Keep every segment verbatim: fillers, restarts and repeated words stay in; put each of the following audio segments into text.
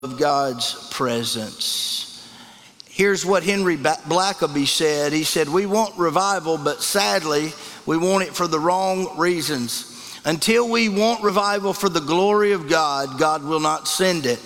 of God's presence. Here's what Henry Blackaby said. He said, "We want revival, but sadly, we want it for the wrong reasons. Until we want revival for the glory of God, God will not send it."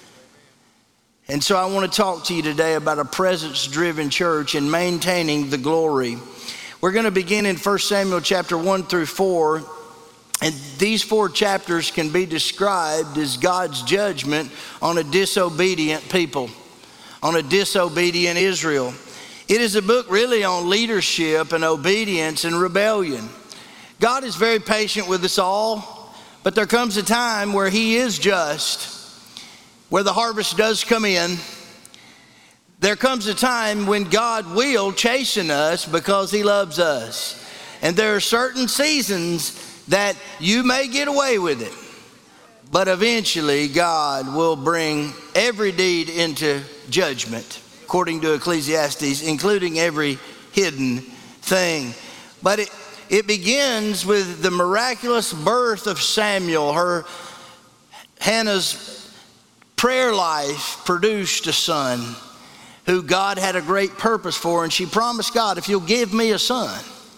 And so I want to talk to you today about a presence-driven church and maintaining the glory. We're going to begin in First Samuel chapter one through four. And these four chapters can be described as God's judgment on a disobedient people, on a disobedient Israel. It is a book really on leadership and obedience and rebellion. God is very patient with us all, but there comes a time where He is just, where the harvest does come in. There comes a time when God will chasten us because He loves us. And there are certain seasons that you may get away with it, but eventually God will bring every deed into judgment, according to Ecclesiastes, including every hidden thing. But it, it begins with the miraculous birth of Samuel. Her, Hannah's prayer life produced a son who God had a great purpose for, and she promised God, "If you'll give me a son,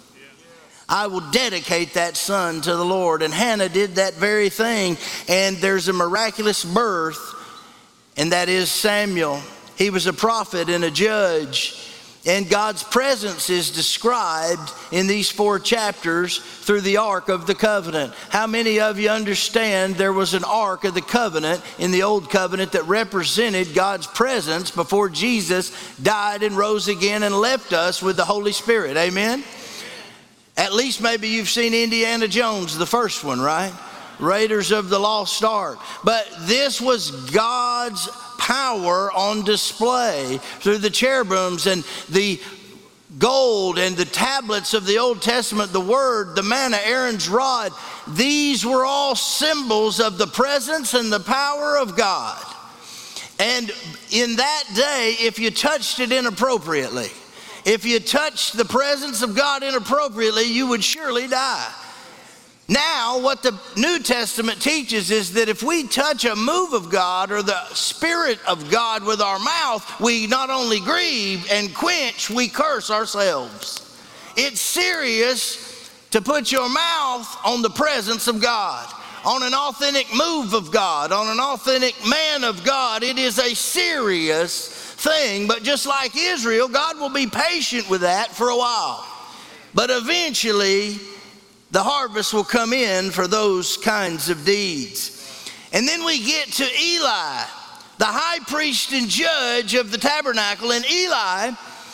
I will dedicate that son to the Lord." And Hannah did that very thing. And there's a miraculous birth, and that is Samuel. He was a prophet and a judge. And God's presence is described in these four chapters through the Ark of the Covenant. How many of you understand there was an Ark of the Covenant in the Old Covenant that represented God's presence before Jesus died and rose again and left us with the Holy Spirit? Amen? At least maybe you've seen Indiana Jones, the first one, right? Raiders of the Lost Ark. But this was God's power on display through the cherubims and the gold and the tablets of the Old Testament, the Word, the manna, Aaron's rod. These were all symbols of the presence and the power of God. And in that day, if you touched it inappropriately, if you touched the presence of God inappropriately, you would surely die. Now, what the New Testament teaches is that if we touch a move of God or the Spirit of God with our mouth, we not only grieve and quench, we curse ourselves. It's serious to put your mouth on the presence of God, on an authentic move of God, on an authentic man of God. It is a serious thing. But just like Israel, God will be patient with that for a while. But eventually, the harvest will come in for those kinds of deeds. And then we get to Eli, the high priest and judge of the tabernacle. And Eli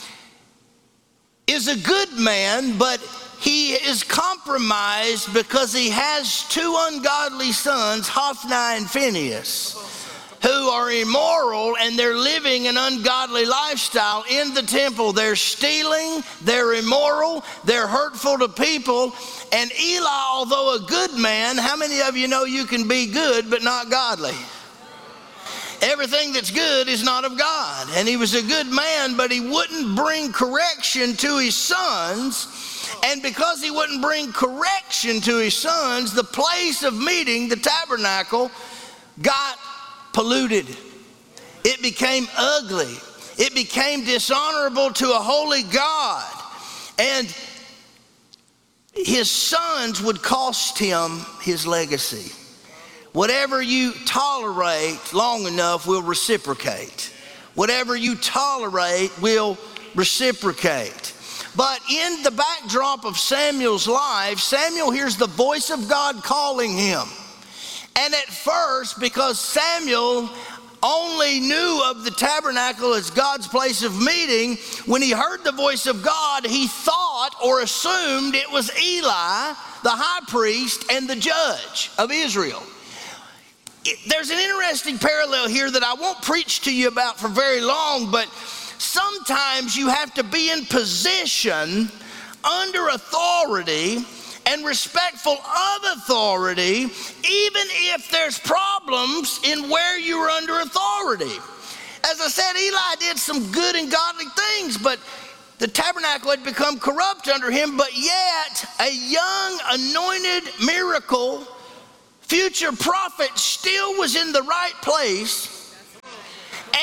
is a good man, but he is compromised because he has two ungodly sons, Hophni and Phinehas, who are immoral, and they're living an ungodly lifestyle in the temple. They're stealing, they're immoral, they're hurtful to people. And Eli, although a good man, how many of you know you can be good but not godly? Everything that's good is not of God. And he was a good man, but he wouldn't bring correction to his sons. And because he wouldn't bring correction to his sons, the place of meeting, the tabernacle, got polluted. It became ugly. It became dishonorable to a holy God. And his sons would cost him his legacy. Whatever you tolerate long enough will reciprocate. Whatever you tolerate will reciprocate. But in the backdrop of Samuel's life, Samuel hears the voice of God calling him. And at first, because Samuel only knew of the tabernacle as God's place of meeting, when he heard the voice of God, he thought or assumed it was Eli, the high priest and the judge of Israel. It, there's an interesting parallel here that I won't preach to you about for very long, but sometimes you have to be in position under authority and respectful of authority, even if there's problems in where you're under authority. As I said, Eli did some good and godly things, but the tabernacle had become corrupt under him. But yet, a young, anointed miracle future prophet still was in the right place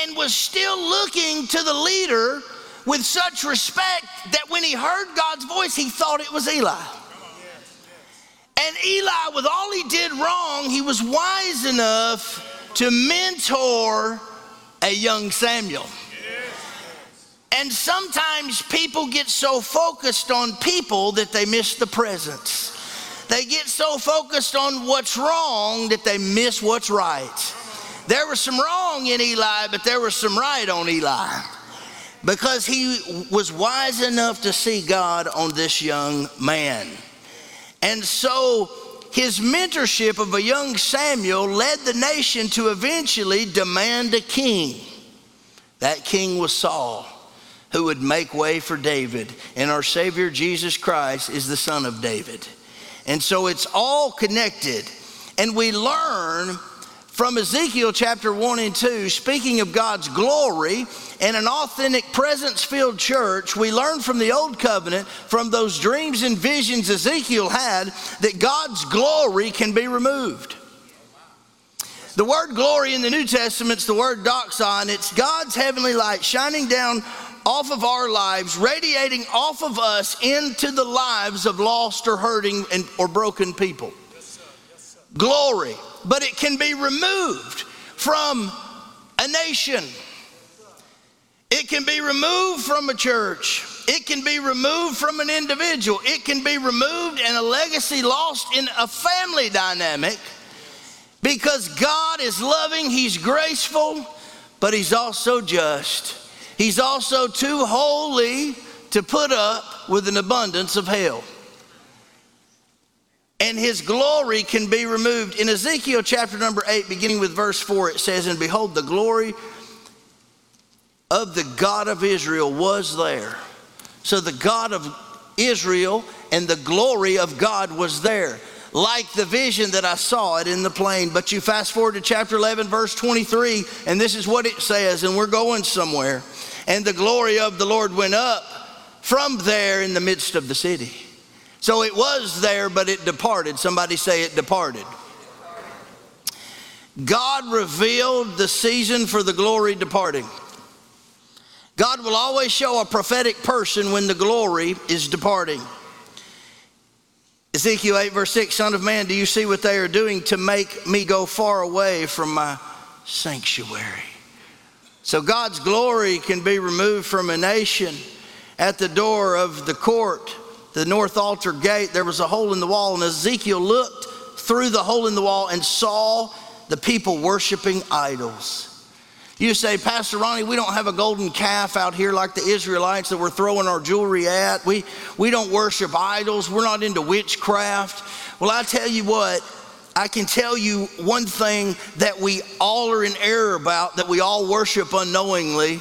and was still looking to the leader with such respect that when he heard God's voice, he thought it was Eli. And Eli, with all he did wrong, he was wise enough to mentor a young Samuel. And sometimes people get so focused on people that they miss the presence. They get so focused on what's wrong that they miss what's right. There was some wrong in Eli, but there was some right on Eli, because he was wise enough to see God on this young man. And so his mentorship of a young Samuel led the nation to eventually demand a king. That king was Saul, who would make way for David. And our Savior Jesus Christ is the son of David. And so it's all connected. And we learn from Ezekiel chapter one and two, speaking of God's glory and an authentic presence-filled church, we learn from the Old Covenant, from those dreams and visions Ezekiel had, that God's glory can be removed. The word glory in the New Testament is the word doxon. It's God's heavenly light shining down off of our lives, radiating off of us into the lives of lost or hurting and, or broken people. Yes, sir. Yes, sir. Glory. But it can be removed from a nation. It can be removed from a church. It can be removed from an individual. It can be removed and a legacy lost in a family dynamic, because God is loving, he's graceful, but he's also just. He's also too holy to put up with an abundance of hell. And his glory can be removed. In Ezekiel chapter number eight, beginning with verse four, it says, "And behold, the glory of the God of Israel was there." So the God of Israel and the glory of God was there, like the vision that I saw it in the plain. But you fast forward to chapter eleven, verse twenty-three, and this is what it says, and we're going somewhere. "And the glory of the Lord went up from there in the midst of the city." So it was there, but it departed. Somebody say it departed. God revealed the season for the glory departing. God will always show a prophetic person when the glory is departing. Ezekiel eight verse six, "Son of man, do you see what they are doing to make me go far away from my sanctuary?" So God's glory can be removed from a nation. At the door of the court, the north altar gate, there was a hole in the wall, and Ezekiel looked through the hole in the wall and saw the people worshiping idols. You say, "Pastor Ronnie, we don't have a golden calf out here like the Israelites that we're throwing our jewelry at. We, we don't worship idols. We're not into witchcraft." Well, I tell you what, I can tell you one thing that we all are in error about, that we all worship unknowingly.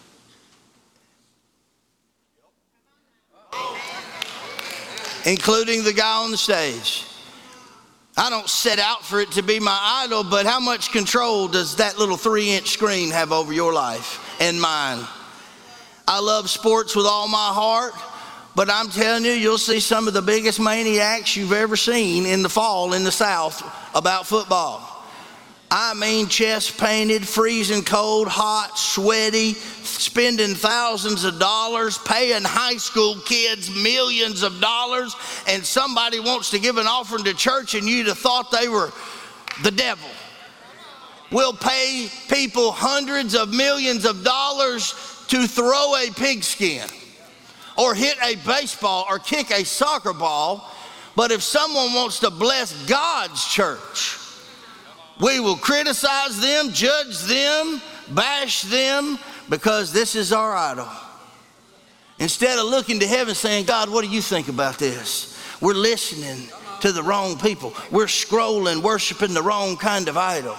Including the guy on the stage. I don't set out for it to be my idol, but how much control does that little three-inch screen have over your life and mine? I love sports with all my heart, but I'm telling you, you'll see some of the biggest maniacs you've ever seen in the fall in the South about football. I mean, chest painted, freezing cold, hot, sweaty, spending thousands of dollars, paying high school kids millions of dollars, and somebody wants to give an offering to church and you'd have thought they were the devil. We'll pay people hundreds of millions of dollars to throw a pigskin or hit a baseball or kick a soccer ball, but if someone wants to bless God's church, we will criticize them, judge them, bash them, because this is our idol. Instead of looking to heaven saying, "God, what do you think about this?" We're listening to the wrong people. We're scrolling, worshiping the wrong kind of idol.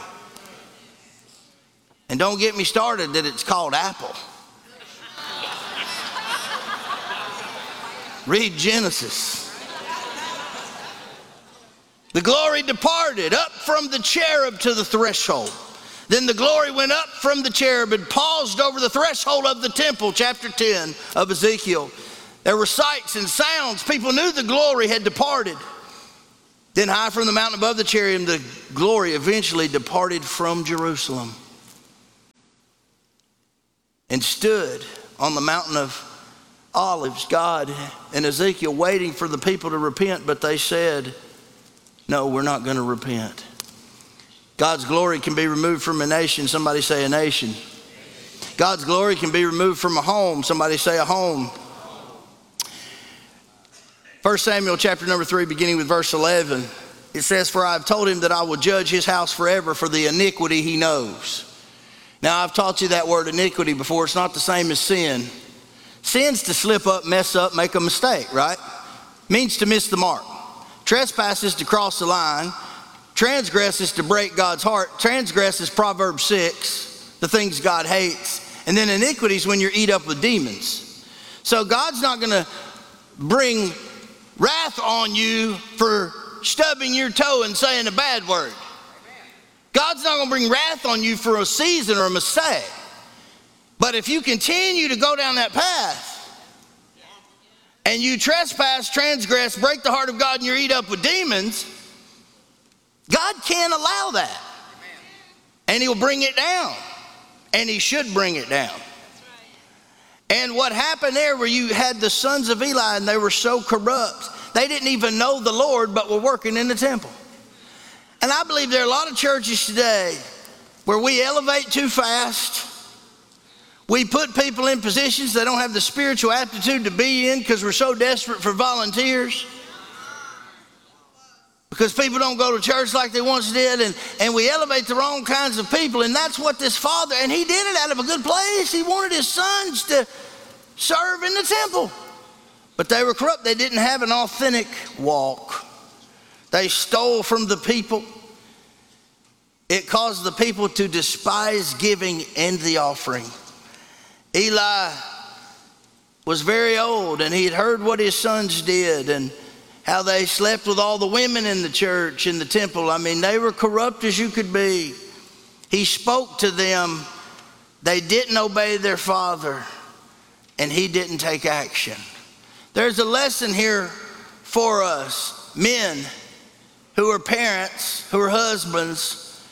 And don't get me started that it's called Apple. Read Genesis. The glory departed up from the cherub to the threshold. Then the glory went up from the cherub and paused over the threshold of the temple, chapter ten of Ezekiel. There were sights and sounds. People knew the glory had departed. Then high from the mountain above the cherub, the glory eventually departed from Jerusalem. and stood on the mountain of Olives, God and Ezekiel waiting for the people to repent, but they said, no, we're not going to repent. God's glory can be removed from a nation. Somebody say a nation. God's glory can be removed from a home. Somebody say a home. First Samuel chapter number three, beginning with verse eleven. It says, for I have told him that I will judge his house forever for the iniquity he knows. Now, I've taught you that word iniquity before. It's not the same as sin. Sin's to slip up, mess up, make a mistake, right? Means to miss the mark. Trespass is to cross the line. Transgress is to break God's heart. Transgress is Proverbs six, the things God hates. And then iniquity is when you're eat up with demons. So God's not going to bring wrath on you for stubbing your toe and saying a bad word. God's not going to bring wrath on you for a season or a mistake. But if you continue to go down that path and you trespass, transgress, break the heart of God, and you're eat up with demons, God can't allow that. And he'll bring it down. And he should bring it down. And what happened there where you had the sons of Eli and they were so corrupt, they didn't even know the Lord but were working in the temple. And I believe there are a lot of churches today where we elevate too fast. We put people in positions they don't have the spiritual aptitude to be in because we're so desperate for volunteers. Because people don't go to church like they once did, and, and we elevate the wrong kinds of people. And that's what this father, and he did it out of a good place. He wanted his sons to serve in the temple. But they were corrupt. They didn't have an authentic walk. They stole from the people. It caused the people to despise giving and the offering. Eli was very old, and he had heard what his sons did and how they slept with all the women in the church, in the temple. I mean, they were corrupt as you could be. He spoke to them. They didn't obey their father, and he didn't take action. There's a lesson here for us, men who are parents, who are husbands.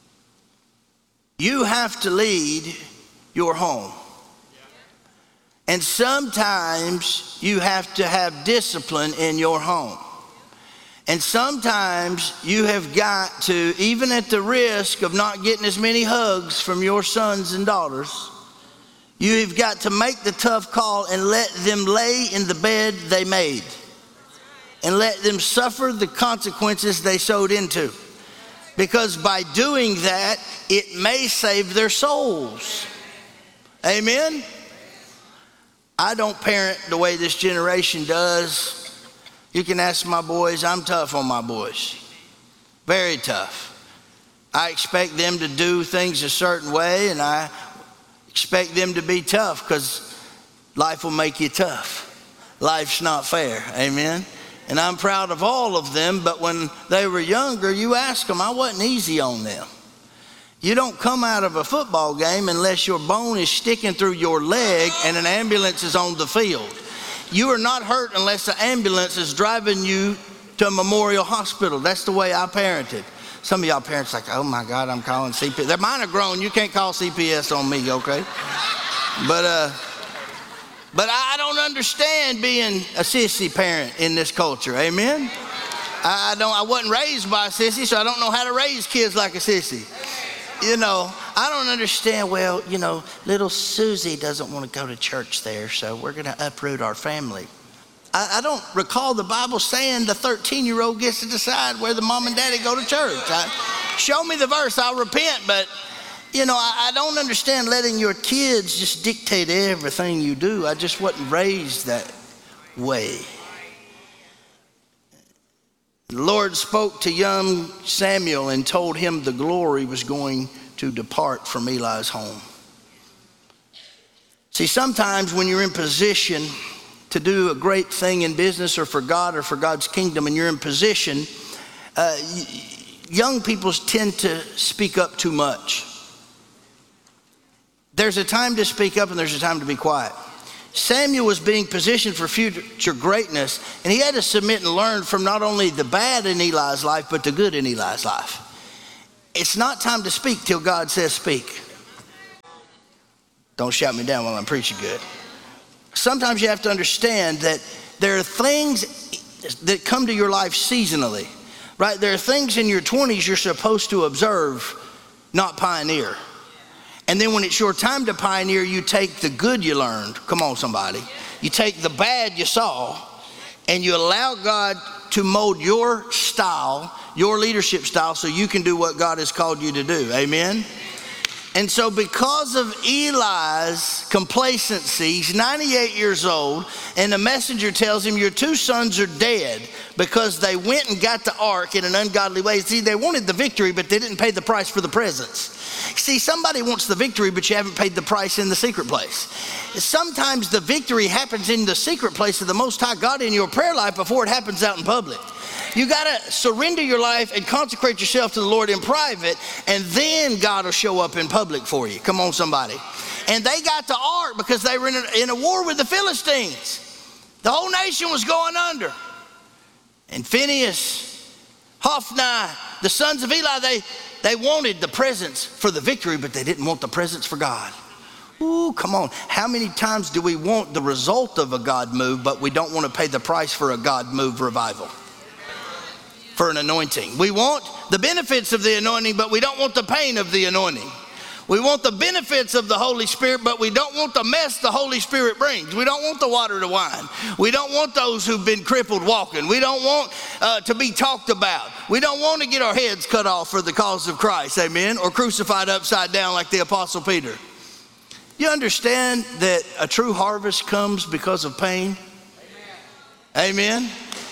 You have to lead your home. And sometimes you have to have discipline in your home. And sometimes you have got to, even at the risk of not getting as many hugs from your sons and daughters, you've got to make the tough call and let them lay in the bed they made. And let them suffer the consequences they sowed into. Because by doing that, it may save their souls. Amen? I don't parent the way this generation does. You can ask my boys. I'm tough on my boys. Very tough. I expect them to do things a certain way, and I expect them to be tough because life will make you tough. Life's not fair. Amen? And I'm proud of all of them, but when they were younger, you ask them, I wasn't easy on them. You don't come out of a football game unless your bone is sticking through your leg and an ambulance is on the field. You are not hurt unless the ambulance is driving you to a Memorial Hospital. That's the way I parented. Some of y'all parents are like, oh my God, I'm calling C P S. They're mine are grown. You can't call C P S on me, okay? But uh, but I don't understand being a sissy parent in this culture. Amen? I don't. I wasn't raised by a sissy, so I don't know how to raise kids like a sissy. You know, I don't understand. Well, you know, little Susie doesn't want to go to church there, so we're going to uproot our family. I, I don't recall the Bible saying the thirteen-year-old gets to decide where the mom and daddy go to church. I, show me the verse, I'll repent. But, you know, I, I don't understand letting your kids just dictate everything you do. I just wasn't raised that way. The Lord spoke to young Samuel and told him the glory was going to depart from Eli's home. See, sometimes when you're in position to do a great thing in business or for God or for God's kingdom, and you're in position, uh, young people tend to speak up too much. There's a time to speak up and there's a time to be quiet. Samuel was being positioned for future greatness, and he had to submit and learn from not only the bad in Eli's life, but the good in Eli's life. It's not time to speak till God says speak. Don't shout me down while I'm preaching good. Sometimes you have to understand that there are things that come to your life seasonally, right? There are things in your twenties you're supposed to observe, not pioneer. And then when it's your time to pioneer, you take the good you learned. Come on, somebody. You take the bad you saw, and you allow God to mold your style, your leadership style, so you can do what God has called you to do. Amen? And so because of Eli's complacency, he's ninety-eight years old, and the messenger tells him, your two sons are dead because they went and got the ark in an ungodly way. See, they wanted the victory, but they didn't pay the price for the presents. See, somebody wants the victory, but you haven't paid the price in the secret place. Sometimes the victory happens in the secret place of the Most High God in your prayer life before it happens out in public. You got to surrender your life and consecrate yourself to the Lord in private, and then God will show up in public for you. Come on, somebody. And they got the ark because they were in a, in a war with the Philistines. The whole nation was going under. And Phinehas, Hophni, the sons of Eli, they, they wanted the presents for the victory, but they didn't want the presents for God. Ooh, come on. How many times do we want the result of a God move, but we don't want to pay the price for a God move revival? For an anointing. We want the benefits of the anointing, but we don't want the pain of the anointing. We want the benefits of the Holy Spirit, but we don't want the mess the Holy Spirit brings. We don't want the water to wine. We don't want those who've been crippled walking. We don't want uh, to be talked about. We don't want to get our heads cut off for the cause of Christ, amen, or crucified upside down like the Apostle Peter. You understand that a true harvest comes because of pain? Amen. Amen.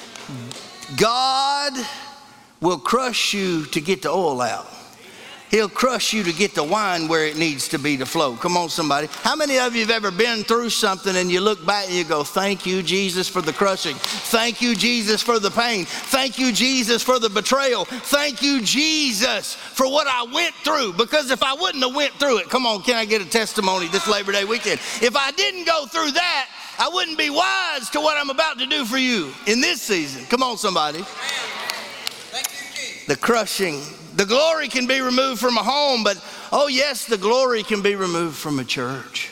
God will crush you to get the oil out. He'll crush you to get the wine where it needs to be to flow. Come on, somebody. How many of you have ever been through something and you look back and you go, thank you, Jesus, for the crushing. Thank you, Jesus, for the pain. Thank you, Jesus, for the betrayal. Thank you, Jesus, for what I went through. Because if I wouldn't have went through it, come on, can I get a testimony this Labor Day weekend? If I didn't go through that, I wouldn't be wise to what I'm about to do for you in this season. Come on, somebody. Thank you, Jesus. The crushing. The glory can be removed from a home, but oh yes, the glory can be removed from a church,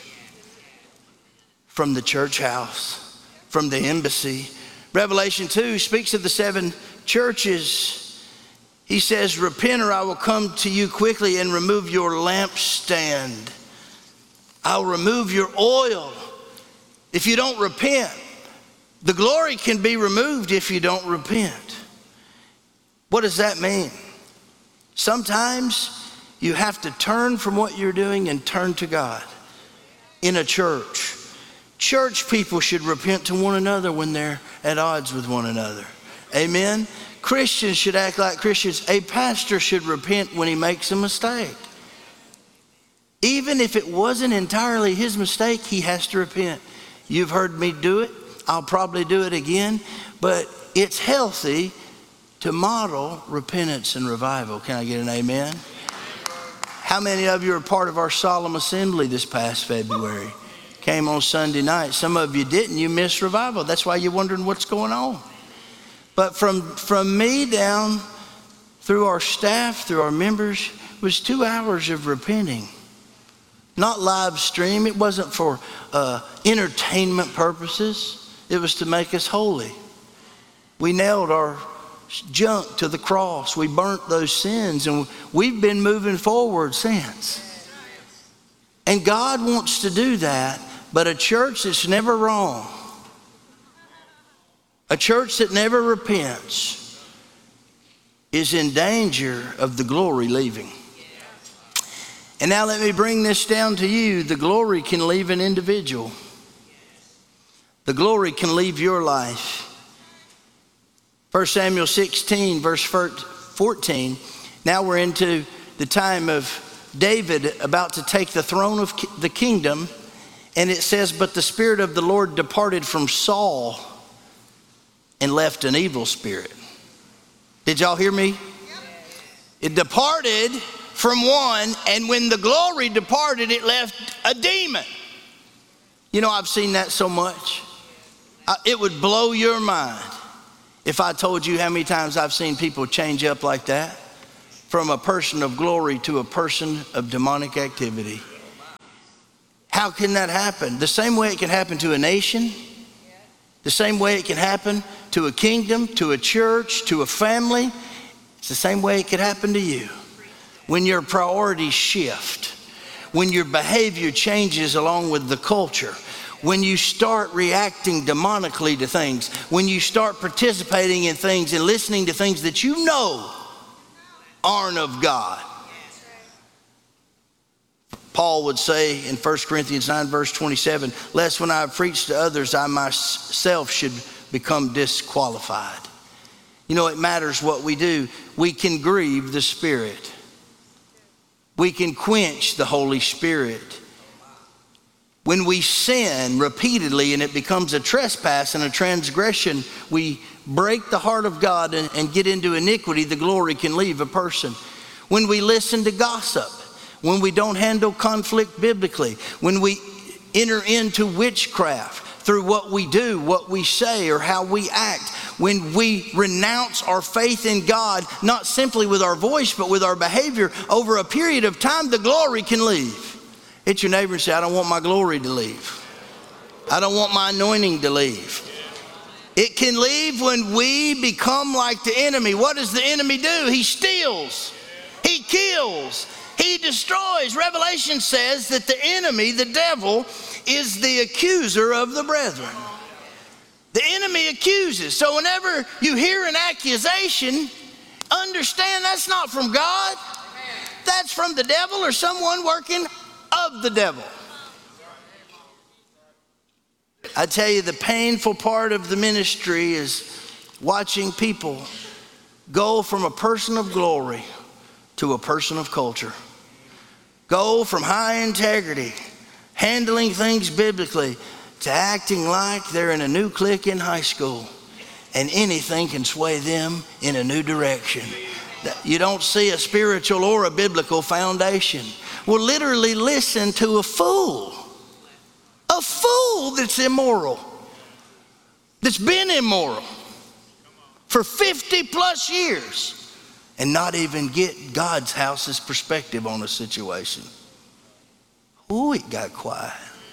from the church house, from the embassy. Revelation two speaks of the seven churches. He says, repent or I will come to you quickly and remove your lampstand. I'll remove your oil. If you don't repent, the glory can be removed if you don't repent. What does that mean? Sometimes you have to turn from what you're doing and turn to God. In a church, church people should repent to one another when they're at odds with one another. Amen? Christians should act like Christians. A pastor should repent when he makes a mistake. Even if it wasn't entirely his mistake, he has to repent. You've heard me do it. I'll probably do it again. But it's healthy to model repentance and revival. Can I get an amen? How many of you are part of our solemn assembly this past February? Came on Sunday night. Some of you didn't. You missed revival. That's why you're wondering what's going on. But from, from me down through our staff, through our members, was two hours of repenting. Not live stream. It wasn't for uh, entertainment purposes. It was to make us holy. We nailed our junk to the cross. We burnt those sins, and we've been moving forward since. And God wants to do that, but a church that's never wrong, a church that never repents, is in danger of the glory leaving. And now let me bring this down to you. The glory can leave an individual. The glory can leave your life. First Samuel sixteen, verse fourteen. Now we're into the time of David about to take the throne of the kingdom. And it says, but the Spirit of the Lord departed from Saul and left an evil spirit. Did y'all hear me? It departed from one, and when the glory departed, it left a demon. You know, I've seen that so much. I, it would blow your mind if I told you how many times I've seen people change up like that, from a person of glory to a person of demonic activity. How can that happen? The same way it can happen to a nation, the same way it can happen to a kingdom, to a church, to a family. It's the same way it could happen to you. When your priorities shift, when your behavior changes along with the culture, when you start reacting demonically to things, when you start participating in things and listening to things that you know aren't of God. Paul would say in First Corinthians nine verse twenty-seven, lest when I have preached to others, I myself should become disqualified. You know, it matters what we do. We can grieve the Spirit. We can quench the Holy Spirit. When we sin repeatedly and it becomes a trespass and a transgression, we break the heart of God and, and get into iniquity, the glory can leave a person. When we listen to gossip, when we don't handle conflict biblically, when we enter into witchcraft through what we do, what we say, or how we act, when we renounce our faith in God, not simply with our voice, but with our behavior, over a period of time, the glory can leave. Hit your neighbor and say, I don't want my glory to leave. I don't want my anointing to leave. It can leave when we become like the enemy. What does the enemy do? He steals. He kills. He destroys. Revelation says that the enemy, the devil, is the accuser of the brethren. The enemy accuses. So whenever you hear an accusation, understand that's not from God. That's from the devil or someone working of the devil. I tell you, the painful part of the ministry is watching people go from a person of glory to a person of culture. Go from high integrity, handling things biblically, to acting like they're in a new clique in high school, and anything can sway them in a new direction. You don't see a spiritual or a biblical foundation. Well, literally listen to a fool, a fool that's immoral, that's been immoral for fifty plus years, and not even get God's house's perspective on a situation. Ooh, it got quiet.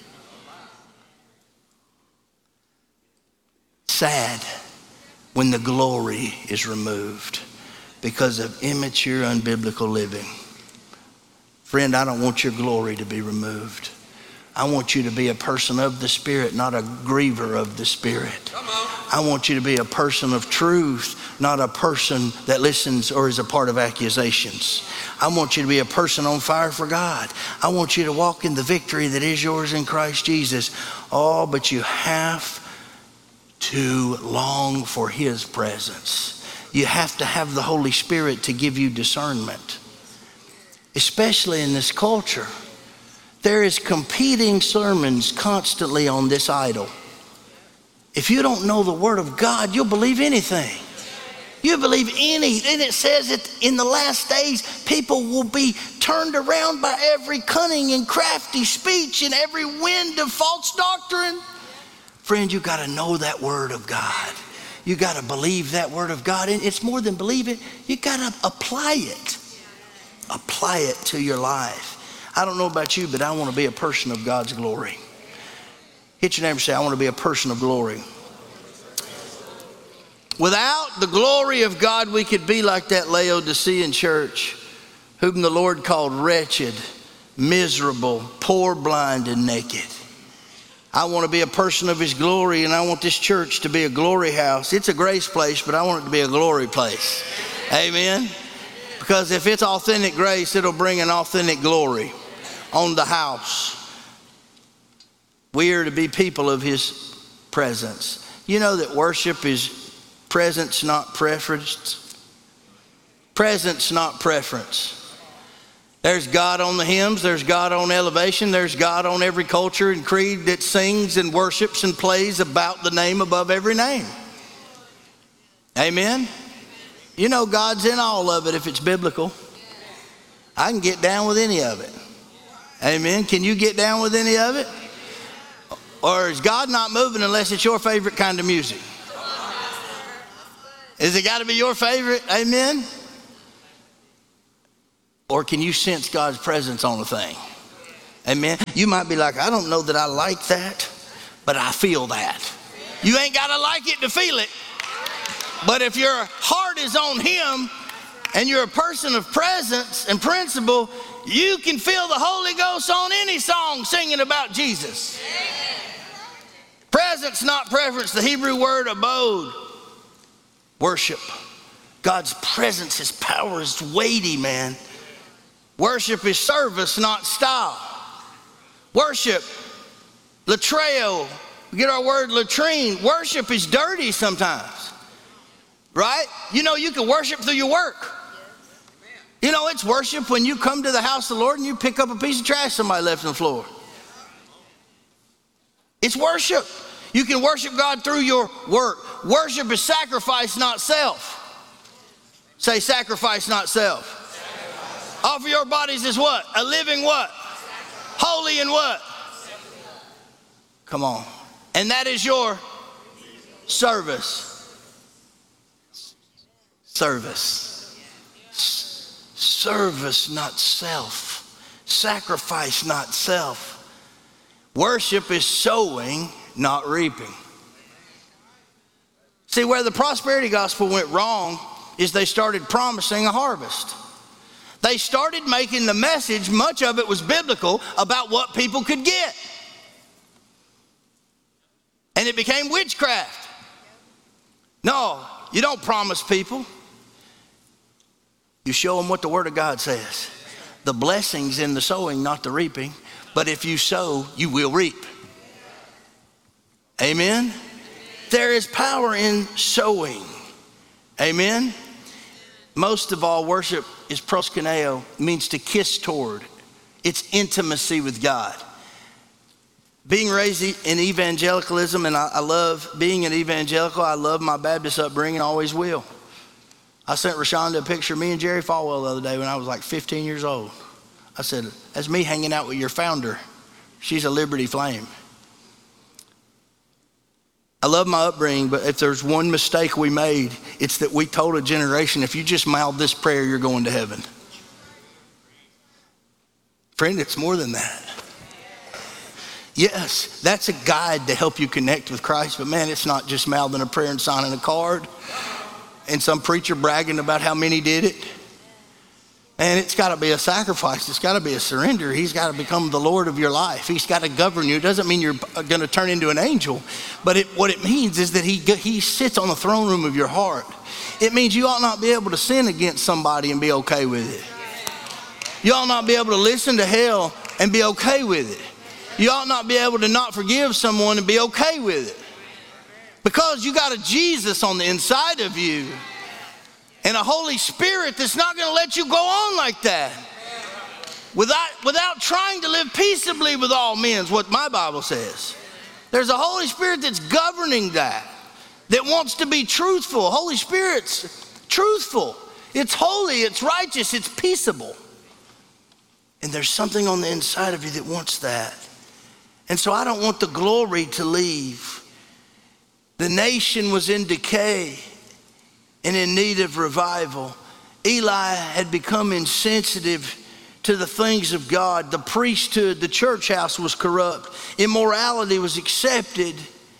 Sad when the glory is removed because of immature, unbiblical living. Friend, I don't want your glory to be removed. I want you to be a person of the Spirit, not a griever of the Spirit. I want you to be a person of truth, not a person that listens or is a part of accusations. I want you to be a person on fire for God. I want you to walk in the victory that is yours in Christ Jesus. Oh, but you have to long for His presence. You have to have the Holy Spirit to give you discernment. Especially in this culture, there is competing sermons constantly on this idol. If you don't know the Word of God, you'll believe anything. You believe any, and it says that in the last days, people will be turned around by every cunning and crafty speech and every wind of false doctrine. Friend, you got to know that Word of God. You got to believe that Word of God. And it's more than believe it, you got to apply it. Apply it to your life. I don't know about you, but I want to be a person of God's glory. Hit your neighbor and say, I want to be a person of glory. Without the glory of God, we could be like that Laodicean church, whom the Lord called wretched, miserable, poor, blind, and naked. I want to be a person of His glory, and I want this church to be a glory house. It's a grace place, but I want it to be a glory place. Amen. Because if it's authentic grace, it'll bring an authentic glory on the house. We are to be people of His presence. You know that worship is presence, not preference. Presence, not preference. There's God on the hymns. There's God on elevation. There's God on every culture and creed that sings and worships and plays about the name above every name. Amen. You know God's in all of it if it's biblical. I can get down with any of it. Amen. Can you get down with any of it? Or is God not moving unless it's your favorite kind of music? Is it got to be your favorite? Amen. Or can you sense God's presence on a thing? Amen. You might be like, I don't know that I like that, but I feel that. You ain't got to like it to feel it. But if your heart is on him and you're a person of presence and principle, you can feel the Holy Ghost on any song singing about Jesus. Presence, not preference. The Hebrew word abode. Worship. God's presence, his power is weighty, man. Worship is service, not style. Worship, latreo, we get our word latrine. Worship is dirty sometimes, right? You know, you can worship through your work. You know, it's worship when you come to the house of the Lord and you pick up a piece of trash somebody left on the floor. It's worship. You can worship God through your work. Worship is sacrifice, not self. Say sacrifice, not self. Sacrifice. Offer your bodies as what? A living what? Sacrifice. Holy and what? Come on. And that is your service. Service. Service, not self. Sacrifice, not self. Worship is sowing, not reaping. See, where the prosperity gospel went wrong is they started promising a harvest. They started making the message, much of it was biblical, about what people could get. And it became witchcraft. No, you don't promise people. You show them what the Word of God says. The blessing's in the sowing, not the reaping. But if you sow, you will reap. Amen? There is power in sowing. Amen? Most of all, worship is proskuneo, means to kiss toward. It's intimacy with God. Being raised in evangelicalism, and I, I love being an evangelical, I love my Baptist upbringing, always will. I sent Rashonda a picture of me and Jerry Falwell the other day when I was like fifteen years old. I said, that's me hanging out with your founder. She's a Liberty Flame. I love my upbringing, but if there's one mistake we made, it's that we told a generation, if you just mouth this prayer, you're going to heaven. Friend, it's more than that. Yes, that's a guide to help you connect with Christ, but man, it's not just mouthing a prayer and signing a card and some preacher bragging about how many did it. And it's got to be a sacrifice. It's got to be a surrender. He's got to become the Lord of your life. He's got to govern you. It doesn't mean you're going to turn into an angel, but it, what it means is that he, he sits on the throne room of your heart. It means you ought not be able to sin against somebody and be okay with it. You ought not be able to listen to hell and be okay with it. You ought not be able to not forgive someone and be okay with it. Because you got a Jesus on the inside of you. And a Holy Spirit that's not going to let you go on like that. Without, without trying to live peaceably with all men is what my Bible says. There's a Holy Spirit that's governing that. That wants to be truthful. Holy Spirit's truthful. It's holy, it's righteous, it's peaceable. And there's something on the inside of you that wants that. And so I don't want the glory to leave. The nation was in decay and in need of revival. Eli had become insensitive to the things of God. The priesthood, the church house was corrupt. Immorality was accepted.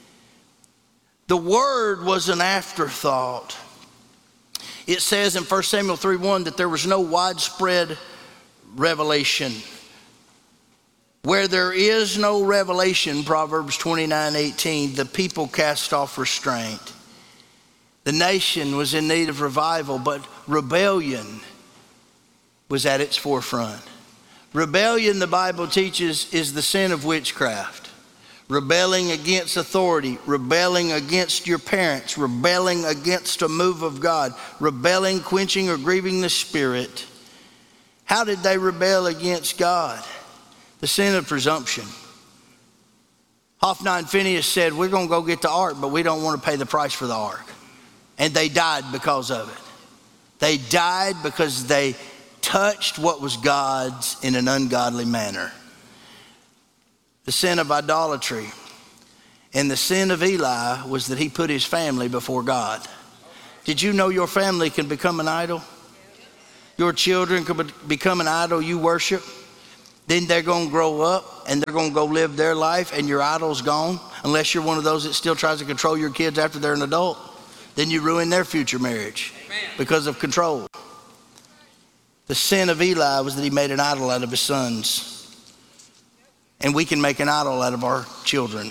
The word was an afterthought. It says in First Samuel three one that there was no widespread revelation. Where there is no revelation, Proverbs twenty-nine eighteen, the people cast off restraint. The nation was in need of revival, but rebellion was at its forefront. Rebellion, the Bible teaches, is the sin of witchcraft. Rebelling against authority, rebelling against your parents, rebelling against a move of God, rebelling, quenching, or grieving the Spirit. How did they rebel against God? The sin of presumption. Hophni and Phinehas said, we're going to go get the ark, but we don't want to pay the price for the ark. And they died because of it. They died because they touched what was God's in an ungodly manner. The sin of idolatry. And the sin of Eli was that he put his family before God. Did you know your family can become an idol? Your children can become an idol you worship. Then they're going to grow up and they're going to go live their life and your idol's gone. Unless you're one of those that still tries to control your kids after they're an adult. Then you ruin their future marriage because of control. The sin of Eli was that he made an idol out of his sons. And we can make an idol out of our children.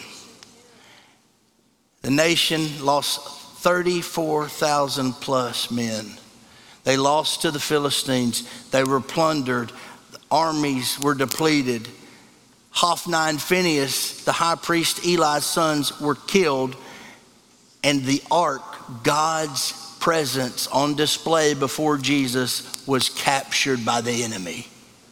The nation lost thirty-four thousand plus men. They lost to the Philistines. They were plundered. The armies were depleted. Hophni and Phinehas, the high priest Eli's sons, were killed. And the ark, God's presence on display before Jesus, was captured by the enemy.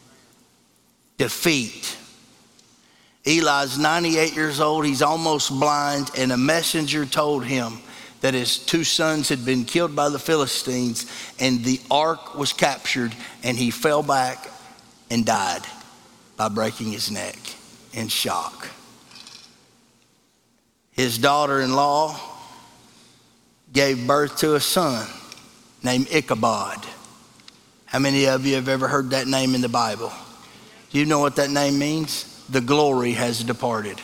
Defeat. Eli's ninety-eight years old. He's almost blind. And a messenger told him that his two sons had been killed by the Philistines, and the ark was captured, and he fell back and died by breaking his neck in shock. His daughter-in-law gave birth to a son named Ichabod. How many of you have ever heard that name in the Bible? Do you know what that name means? The glory has departed.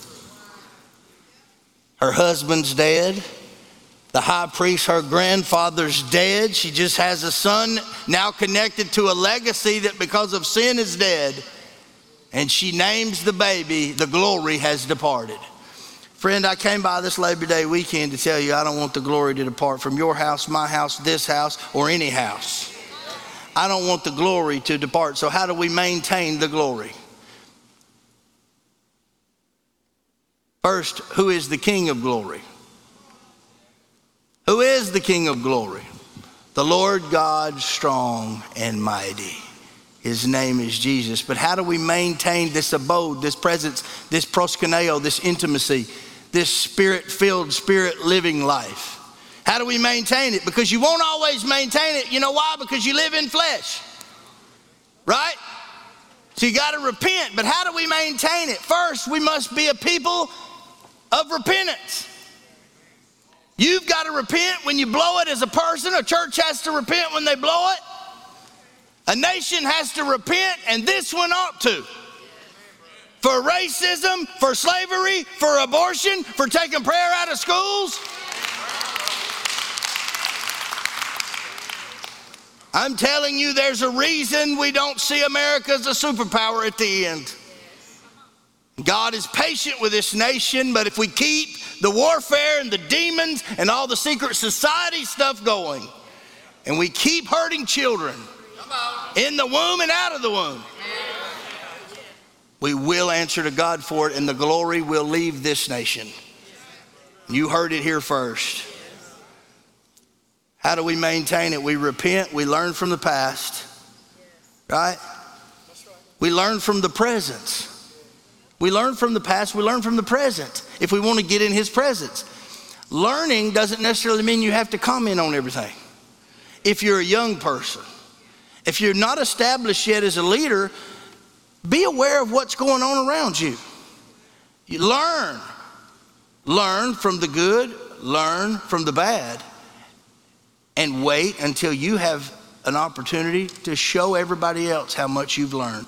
Her husband's dead. The high priest, her grandfather's dead. She just has a son now connected to a legacy that because of sin is dead. And she names the baby, the glory has departed. Friend, I came by this Labor Day weekend to tell you I don't want the glory to depart from your house, my house, this house, or any house. I don't want the glory to depart. So how do we maintain the glory? First, who is the King of glory? Who is the King of glory? The Lord God strong and mighty. His name is Jesus. But how do we maintain this abode, this presence, this proskuneo, this intimacy, this spirit-filled, spirit-living life? How do we maintain it? Because you won't always maintain it. You know why? Because you live in flesh. Right? So you got to repent. But how do we maintain it? First, we must be a people of repentance. You've got to repent when you blow it as a person. A church has to repent when they blow it. A nation has to repent, and this one ought to. For racism, for slavery, for abortion, for taking prayer out of schools. I'm telling you, there's a reason we don't see America as a superpower at the end. God is patient with this nation, but if we keep the warfare and the demons and all the secret society stuff going, and we keep hurting children in the womb and out of the womb, we will answer to God for it, and the glory will leave this nation. You heard it here first. How do we maintain it? We repent, we learn from the past, right? We learn from the present. We learn from the past, we learn from the present if we want to get in his presence. Learning doesn't necessarily mean you have to comment on everything. If you're a young person, if you're not established yet as a leader, be aware of what's going on around you. You learn. Learn from the good, learn from the bad, and wait until you have an opportunity to show everybody else how much you've learned.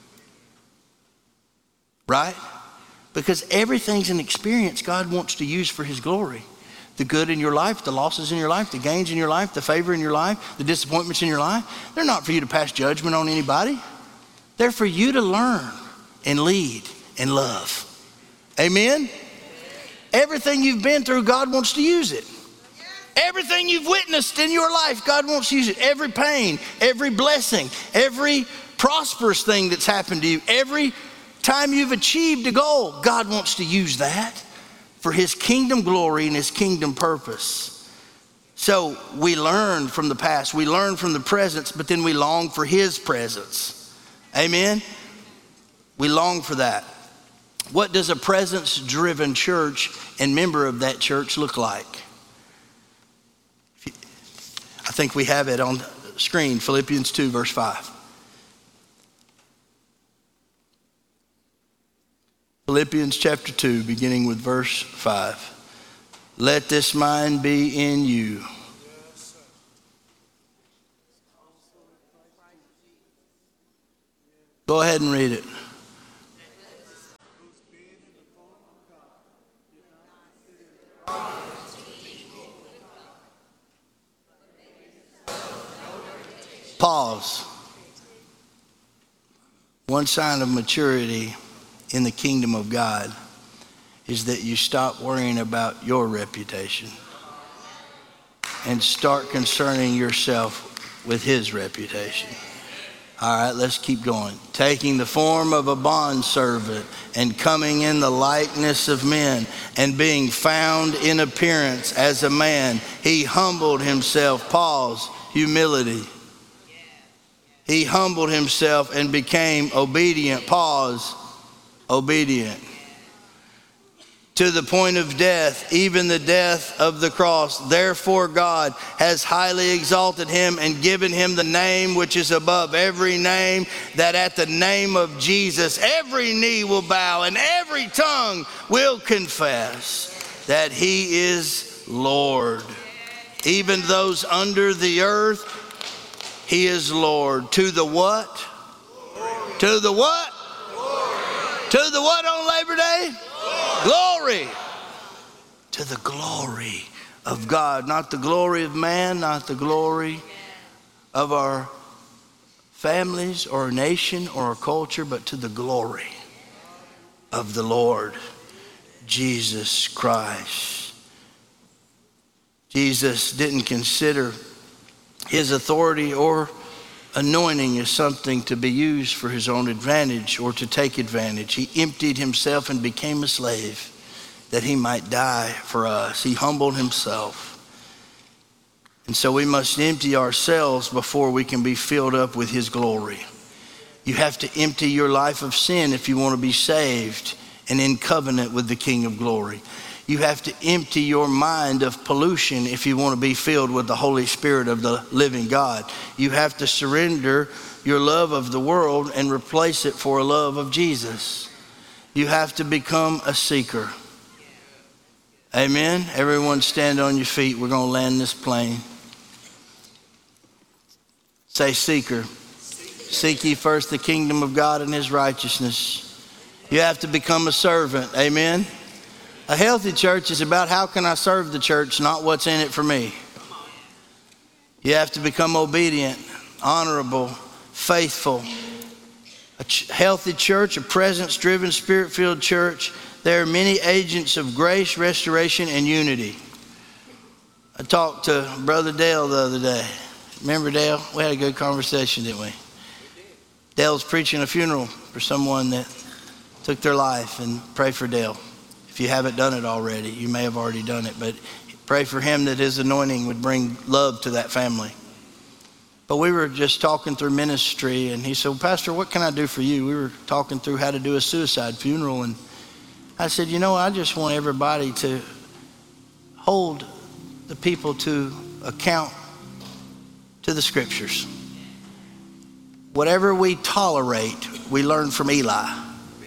Right? Because everything's an experience God wants to use for his glory. The good in your life, the losses in your life, the gains in your life, the favor in your life, the disappointments in your life, they're not for you to pass judgment on anybody. They're for you to learn and lead and love. Amen? Everything you've been through, God wants to use it. Everything you've witnessed in your life, God wants to use it. Every pain, every blessing, every prosperous thing that's happened to you, every time you've achieved a goal, God wants to use that for his kingdom glory and his kingdom purpose. So we learn from the past, we learn from the present, but then we long for his presence. Amen? We long for that. What does a presence-driven church and member of that church look like? I think we have it on the screen, Philippians two, verse five. Philippians chapter two, beginning with verse five. Let this mind be in you. Go ahead and read it. Pause. One sign of maturity in the kingdom of God is that you stop worrying about your reputation and start concerning yourself with his reputation. All right, let's keep going. Taking the form of a bondservant and coming in the likeness of men and being found in appearance as a man, he humbled himself. Pause. Humility. He humbled himself and became obedient. Pause. Obedient. To the point of death, even the death of the cross. Therefore God has highly exalted him and given him the name which is above every name, that at the name of Jesus every knee will bow and every tongue will confess that he is Lord. Even those under the earth, he is Lord. To the what? Glory. To the what? Glory. To the what on Labor Day? Glory. Glory. To the glory of God. Not the glory of man, not the glory of our families or our nation or our culture, but to the glory of the Lord Jesus Christ. Jesus didn't consider his authority or anointing as something to be used for his own advantage or to take advantage. He emptied himself and became a slave that he might die for us. He humbled himself. And so we must empty ourselves before we can be filled up with his glory. You have to empty your life of sin if you want to be saved and in covenant with the King of Glory. You have to empty your mind of pollution if you want to be filled with the Holy Spirit of the living God. You have to surrender your love of the world and replace it for a love of Jesus. You have to become a seeker. Amen. Everyone stand on your feet. We're going to land this plane. Say seeker. Seek ye first the kingdom of God and his righteousness. You have to become a servant. Amen. A healthy church is about how can I serve the church, not what's in it for me. You have to become obedient, honorable, faithful. A ch- healthy church, a presence-driven, spirit-filled church, there are many agents of grace, restoration, and unity. I talked to Brother Dale the other day. Remember Dale? We had a good conversation, didn't we? Dale's preaching a funeral for someone that took their life, and pray for Dale. If you haven't done it already, you may have already done it, but pray for him that his anointing would bring love to that family. But we were just talking through ministry, and he said, well, Pastor, what can I do for you? We were talking through how to do a suicide funeral, and I said, you know, I just want everybody to hold the people to account to the scriptures. Whatever we tolerate, we learn from Eli,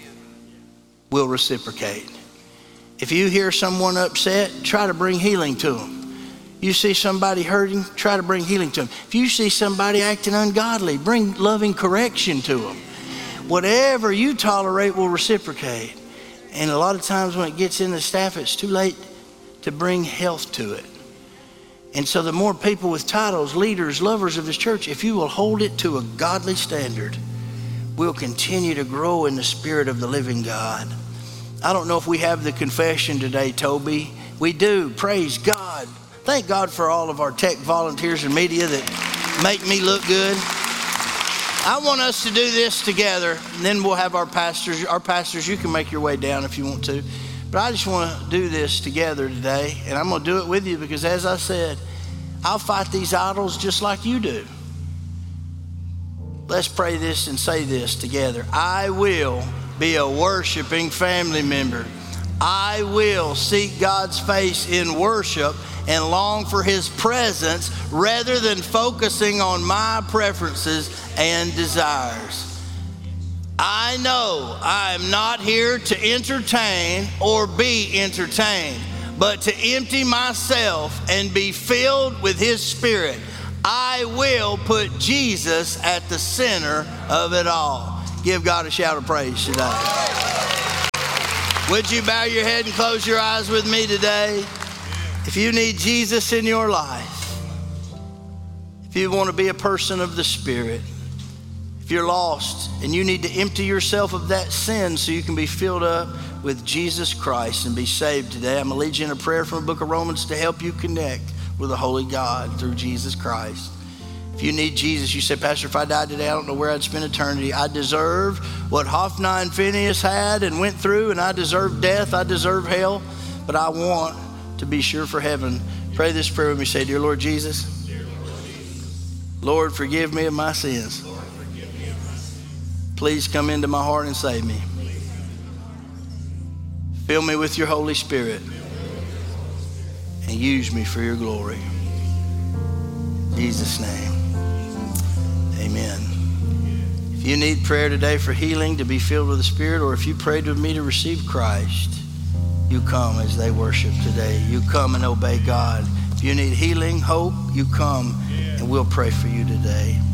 we'll reciprocate. If you hear someone upset, try to bring healing to them. You see somebody hurting, try to bring healing to them. If you see somebody acting ungodly, bring loving correction to them. Whatever you tolerate will reciprocate. And a lot of times when it gets in the staff, it's too late to bring health to it. And so the more people with titles, leaders, lovers of this church, if you will hold it to a godly standard, we'll continue to grow in the spirit of the living God. I don't know if we have the confession today, Toby. We do. Praise God. Thank God for all of our tech volunteers and media that make me look good. I want us to do this together, and then we'll have our pastors. Our pastors, you can make your way down if you want to. But I just want to do this together today, and I'm going to do it with you because, as I said, I'll fight these idols just like you do. Let's pray this and say this together. I will be a worshiping family member. I will seek God's face in worship and long for his presence rather than focusing on my preferences and desires. I know I am not here to entertain or be entertained, but to empty myself and be filled with his spirit. I will put Jesus at the center of it all. give God a shout of praise today? Would you bow your head and close your eyes with me today? If you need Jesus in your life, if you want to be a person of the Spirit, if you're lost and you need to empty yourself of that sin so you can be filled up with Jesus Christ and be saved today, I'm going to lead you in a prayer from the book of Romans to help you connect with the Holy God through Jesus Christ. If you need Jesus, you say, Pastor, if I died today, I don't know where I'd spend eternity. I deserve what Hophni and Phinehas had and went through, and I deserve death, I deserve hell, but I want to be sure for heaven. Pray this prayer with me. Say, Dear Lord Jesus, Lord, forgive me of my sins. Please come into my heart and save me. Fill me with your Holy Spirit and use me for your glory. In Jesus' name, amen. If you need prayer today for healing, to be filled with the Spirit, or if you prayed with me to receive Christ, you come as they worship today. You come and obey God. If you need healing, hope, you come and we'll pray for you today.